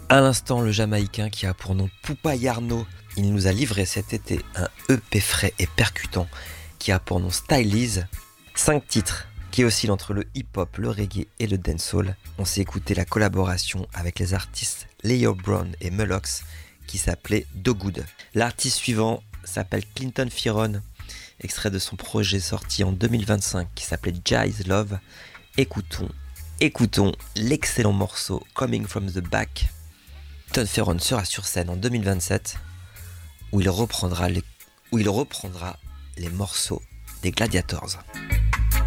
À l'instant, le Jamaïcain qui a pour nom Poupa Yarno, il nous a livré cet été un EP frais et percutant qui a pour nom Stylize. 5 titres qui oscillent entre le hip-hop, le reggae et le dancehall. On s'est écouté la collaboration avec les artistes Leo Brown et Mulox qui s'appelait Do Good. L'artiste suivant s'appelle Clinton Fearon, extrait de son projet sorti en 2025 qui s'appelait Jai's Love. Écoutons l'excellent morceau Coming From The Back. Clinton Fearon sera sur scène en 2027 où il reprendra les morceaux des Gladiators.